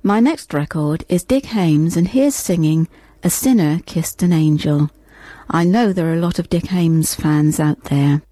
My next record is Dick Haymes, and here's singing A Sinner Kissed an Angel. I know there are a lot of Dick Haymes fans out there.